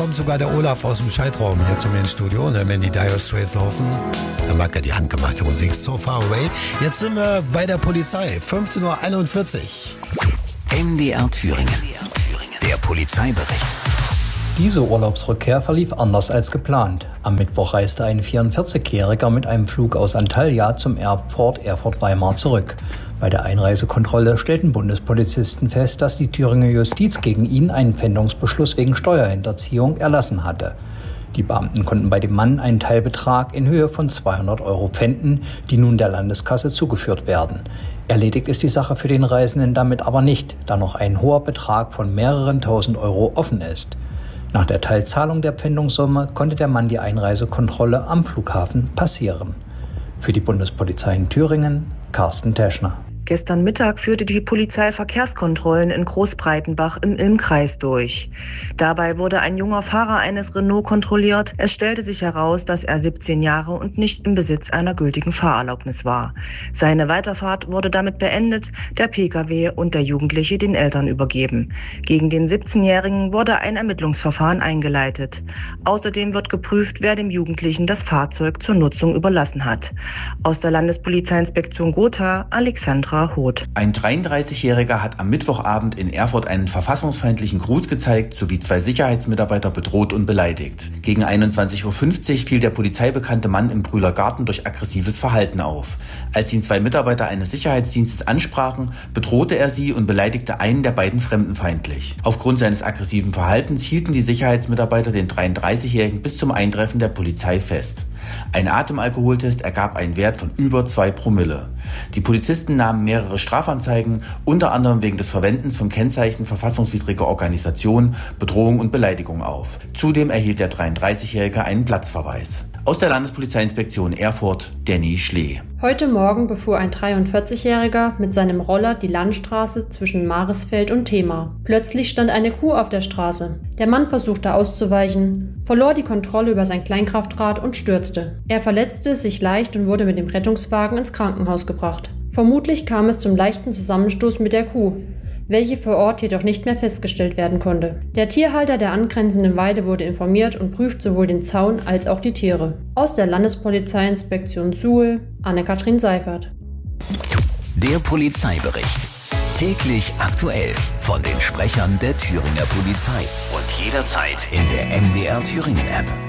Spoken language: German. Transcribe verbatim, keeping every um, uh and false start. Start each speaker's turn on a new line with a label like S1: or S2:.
S1: kommt sogar der Olaf aus dem Schaltraum hier zu mir ins Studio. Und wenn die Dire Straits laufen, dann mag er die handgemachte Musik So Far Away. Jetzt sind wir bei der Polizei, fünfzehn Uhr einundvierzig.
S2: M D R Thüringen, der Polizeibericht.
S3: Diese Urlaubsrückkehr verlief anders als geplant. Am Mittwoch reiste ein vierundvierzigjähriger mit einem Flug aus Antalya zum Airport Erfurt-Weimar zurück. Bei der Einreisekontrolle stellten Bundespolizisten fest, dass die Thüringer Justiz gegen ihn einen Pfändungsbeschluss wegen Steuerhinterziehung erlassen hatte. Die Beamten konnten bei dem Mann einen Teilbetrag in Höhe von zweihundert Euro pfänden, die nun der Landeskasse zugeführt werden. Erledigt ist die Sache für den Reisenden damit aber nicht, da noch ein hoher Betrag von mehreren tausend Euro offen ist. Nach der Teilzahlung der Pfändungssumme konnte der Mann die Einreisekontrolle am Flughafen passieren. Für die Bundespolizei in Thüringen, Carsten Teschner.
S4: Gestern Mittag führte die Polizei Verkehrskontrollen in Großbreitenbach im Ilm-Kreis durch. Dabei wurde ein junger Fahrer eines Renault kontrolliert. Es stellte sich heraus, dass er siebzehn Jahre und nicht im Besitz einer gültigen Fahrerlaubnis war. Seine Weiterfahrt wurde damit beendet, der Pkw und der Jugendliche den Eltern übergeben. Gegen den siebzehnjährigen wurde ein Ermittlungsverfahren eingeleitet. Außerdem wird geprüft, wer dem Jugendlichen das Fahrzeug zur Nutzung überlassen hat. Aus der Landespolizeiinspektion Gotha, Alexandra Hoth.
S5: Ein dreiunddreißigjähriger hat am Mittwochabend in Erfurt einen verfassungsfeindlichen Gruß gezeigt sowie zwei Sicherheitsmitarbeiter bedroht und beleidigt. Gegen einundzwanzig Uhr fünfzig fiel der polizeibekannte Mann im Brühler Garten durch aggressives Verhalten auf. Als ihn zwei Mitarbeiter eines Sicherheitsdienstes ansprachen, bedrohte er sie und beleidigte einen der beiden fremdenfeindlich. Aufgrund seines aggressiven Verhaltens hielten die Sicherheitsmitarbeiter den dreiunddreißigjährigen bis zum Eintreffen der Polizei fest. Ein Atemalkoholtest ergab einen Wert von über zwei Promille. Die Polizisten nahmen mehrere Strafanzeigen, unter anderem wegen des Verwendens von Kennzeichen verfassungswidriger Organisation, Bedrohung und Beleidigung auf. Zudem erhielt der dreiunddreißigjährige einen Platzverweis. Aus der Landespolizeiinspektion Erfurt, Danny Schlee.
S6: Heute Morgen befuhr ein dreiundvierzigjähriger mit seinem Roller die Landstraße zwischen Marisfeld und Themar. Plötzlich stand eine Kuh auf der Straße. Der Mann versuchte auszuweichen, verlor die Kontrolle über sein Kleinkraftrad und stürzte. Er verletzte sich leicht und wurde mit dem Rettungswagen ins Krankenhaus gebracht. Vermutlich kam es zum leichten Zusammenstoß mit der Kuh, welche vor Ort jedoch nicht mehr festgestellt werden konnte. Der Tierhalter der angrenzenden Weide wurde informiert und prüft sowohl den Zaun als auch die Tiere. Aus der Landespolizeiinspektion Suhl, Anne-Kathrin Seifert.
S2: Der Polizeibericht. Täglich aktuell von den Sprechern der Thüringer Polizei und jederzeit in der M D R Thüringen App.